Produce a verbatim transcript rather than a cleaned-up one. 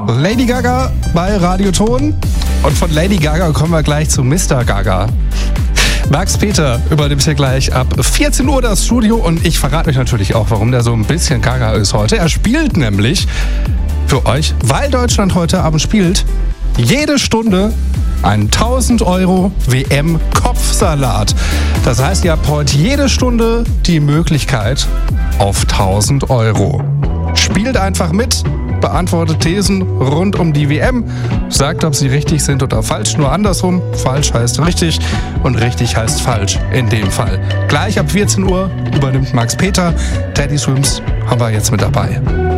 Lady Gaga bei Radioton. Und von Lady Gaga kommen wir gleich zu Mister Gaga. Max Peter übernimmt hier gleich ab vierzehn Uhr das Studio und ich verrate euch natürlich auch, warum der so ein bisschen Gaga ist heute. Er spielt nämlich für euch, weil Deutschland heute Abend spielt, jede Stunde ein tausend Euro W M-Kopfsalat. Das heißt, ihr habt heute jede Stunde die Möglichkeit auf tausend Euro. Spielt einfach mit, beantwortet Thesen rund um die W M, sagt, ob sie richtig sind oder falsch. Nur andersrum, falsch heißt richtig und richtig heißt falsch in dem Fall. Gleich ab vierzehn Uhr übernimmt Max Peter. Teddy Swims haben wir jetzt mit dabei.